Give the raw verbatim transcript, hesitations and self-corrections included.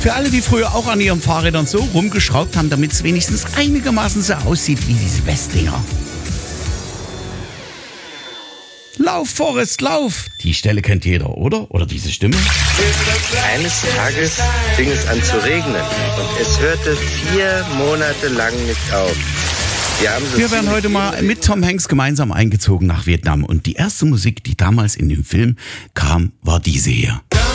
Für alle, die früher auch an ihren Fahrrädern so rumgeschraubt haben, damit es wenigstens einigermaßen so aussieht wie diese Westdinger. Lauf, Forrest, lauf! Die Stelle kennt jeder, oder? Oder diese Stimme? Eines Tages fing es an zu regnen und es hörte vier Monate lang nicht auf. Wir, haben so Wir werden heute mal mit Tom Hanks gemeinsam eingezogen nach Vietnam und die erste Musik, die damals in dem Film kam, war diese hier.